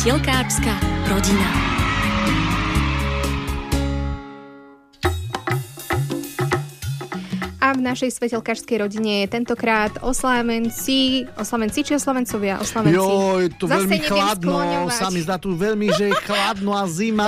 Svetelkáčska rodina. A v našej svetelkáčskej rodine je tentokrát oslávenci či oslavencovia? Jo, je to Zase veľmi neviem chladno, skloňovať. sa mi zdá tu veľmi, že je chladno a zima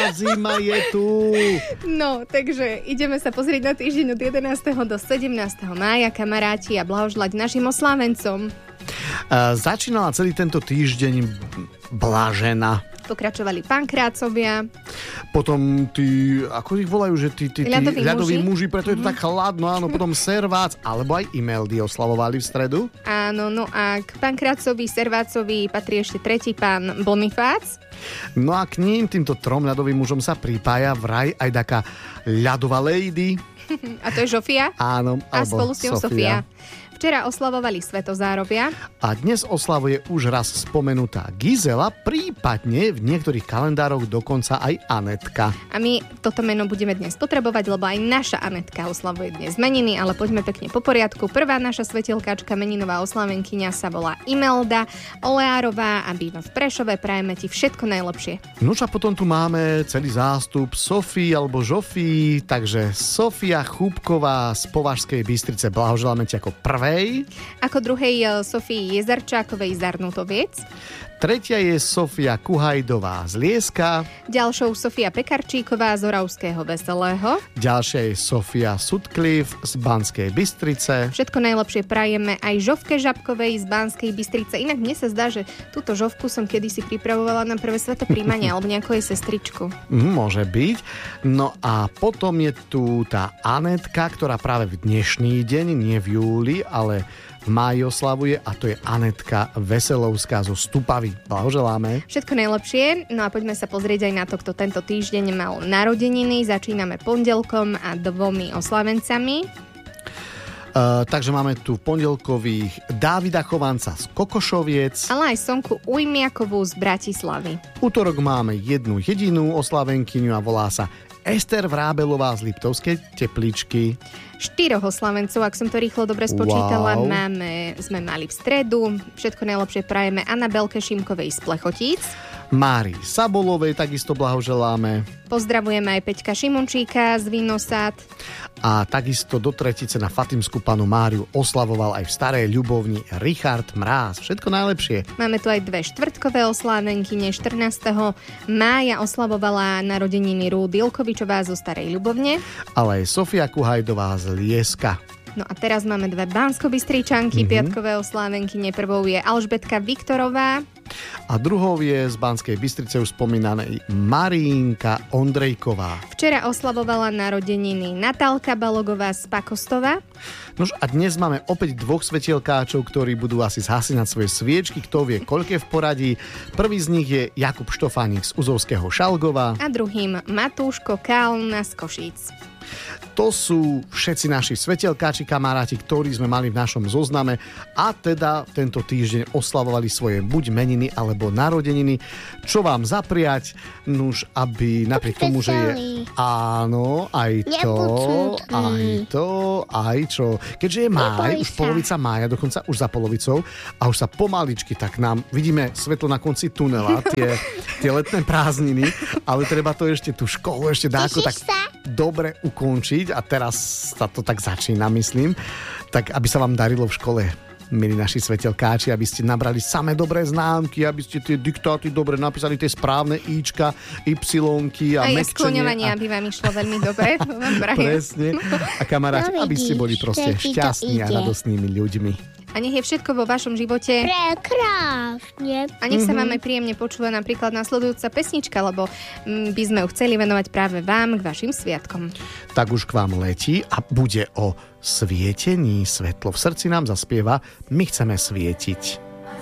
je tu. No, takže ideme sa pozrieť na týždeň od 11. do 17. mája, kamaráti, a blahoželať našim oslávencom. Začínala celý tento týždeň Blažena. Pokračovali Pankrácovia. Potom tí, ako ich volajú, že tí ľadoví muži, preto je to tak chladno, áno, potom Servác, alebo aj Imeldy oslavovali v stredu. Áno, no a k Pankrácovi, Servácovi patrí ešte tretí pán Bonifác. No a k ním, týmto trom ľadovým mužom sa pripája vraj aj taká ľadová lady. A to je Žofia. Áno, A alebo spolu s ňou Sofia. Včera oslavovali Svetozárobia. A dnes oslavuje už raz spomenutá Gizela, prípadne v niektorých kalendároch dokonca aj Anetka. A my toto meno budeme dnes potrebovať, lebo aj naša Anetka oslavuje dnes meniny, ale poďme pekne po poriadku. Prvá naša svetelkáčka meninová oslavenkyňa sa volá Imelda Oleárová a býva v Prešove. Prajeme ti všetko najlepšie. Nož a potom tu máme celý zástup Sofii alebo Žofii, takže Sofia Chúbková z Považskej Bystrice, blahoželáme ti ako prvej. Ako druhej Sofii Jezarčákovej z Arnutoviec. Tretia je Sofia Kuhajdová z Lieska. Ďalšou Sofia Pekarčíková z Oravského Veselého. Ďalšia je Sofia Sutcliffe z Banskej Bystrice. Všetko najlepšie prajeme aj Žovke Žabkovej z Banskej Bystrice. Inak mne sa zdá, že túto Žovku som kedysi pripravovala na prvé sveté príjmanie alebo nejakú jej sestričku. Môže byť. No a potom je tu tá Anetka, ktorá práve v dnešný deň, nie v júli, ale v máji oslavuje, a to je Anetka Veselovská zo Stupavy. Blahoželáme. Všetko najlepšie. No a poďme sa pozrieť aj na to, kto tento týždeň mal narodeniny. Začíname pondelkom a 2 oslavencami. Takže máme tu pondelkových Dávida Chovanca z Kokošoviec. Ale aj Sonku Ujmiakovú z Bratislavy. Útorok máme jednu jedinú oslavenkyňu a volá sa Ester Vrábelová z Liptovskej Tepličky. 4 oslavencov, ak som to rýchlo dobre spočítala, Wow. sme mali v stredu. Všetko najlepšie prajeme Anabelke Šimkovej z Plechotíc. Márii Sabolovej takisto blahoželáme. Pozdravujeme aj Peťka Šimončíka z Vinosád. A takisto do tretice na Fatimskú panu Máriu oslavoval aj v Starej Ľubovni Richard Mráz. Všetko najlepšie. Máme tu aj 2 štvrtkové oslávenkyne. 14. mája oslavovala narodeniny Rúd Ilkovičová zo Starej Ľubovne. Ale aj Sofia Kuhajdová z Lieska. No a teraz máme 2 Banskobystričanky, piatkové oslávenkyne. Prvou je Alžbetka Viktorová. A druhou je z Banskej Bystrice už spomínanej Marínka Ondrejková. Včera oslavovala narodeniny Natálka Balogová z Pakostova. Nož a dnes máme opäť 2 svetielkáčov, ktorí budú asi zhasinať svoje sviečky, kto vie koľké v poradí. Prvý z nich je Jakub Štofánik z Uzovského Šalgova. A druhým Matúško Kálna z Košíc. To sú všetci naši svetelkáči, kamaráti, ktorí sme mali v našom zozname a teda tento týždeň oslavovali svoje buď meniny alebo narodeniny. Čo vám zapriať? Nuž, aby napriek tomu, že je... Áno, aj čo. Keďže je máj, už polovica mája, dokonca už za polovicou a už sa pomaličky, tak nám vidíme svetlo na konci tunela, tie letné prázdniny, ale treba to ešte tú školu ešte dáko tak dobre ukončiť a teraz sa to tak začína, myslím. Tak aby sa vám darilo v škole, milí naši svetelkáči, aby ste nabrali samé dobré známky, aby ste tie diktáty dobre napísali, tie správne íčka, ypsilonky a mekčenie. Aj skloňovanie, aby vám išlo veľmi dobre. Presne. A kamaráti, aby ste boli proste šťastní a radostnými ľuďmi. A nech je všetko vo vašom živote prekrásne. A nech sa vám aj príjemne počúva napríklad nasledujúca pesnička, lebo by sme ju chceli venovať práve vám, k vašim sviatkom. Tak už k vám letí a bude o svietení. Svetlo v srdci nám zaspieva My chceme svietiť.